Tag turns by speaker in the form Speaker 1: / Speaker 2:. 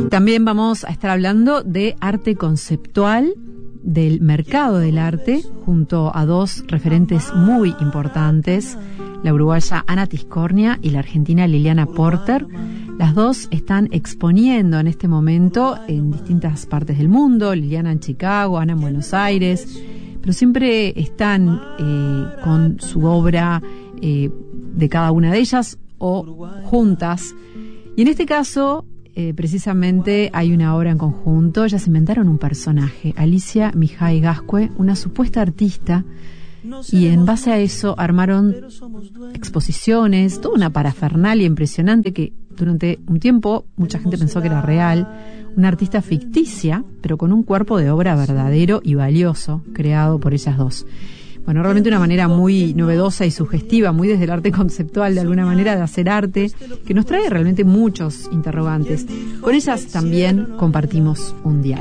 Speaker 1: También vamos a estar hablando de arte conceptual, del mercado del arte, junto a dos referentes muy importantes, la uruguaya Ana Tiscornia y la argentina Liliana Porter. Las dos están exponiendo en este momento en distintas partes del mundo, Liliana en Chicago, Ana en Buenos Aires, pero siempre están con su obra de cada una de ellas o juntas. Y en este caso, precisamente hay una obra en conjunto. Ellas inventaron un personaje, Alicia Mihai Gascue, una supuesta artista, y en base a eso armaron exposiciones, toda una parafernalia impresionante que durante un tiempo mucha gente pensó que era real, una artista ficticia, pero con un cuerpo de obra verdadero y valioso, creado por ellas dos. Bueno, realmente una manera muy novedosa y sugestiva, muy desde el arte conceptual, de alguna manera, de hacer arte, que nos trae realmente muchos interrogantes. Con ellas también compartimos un diario.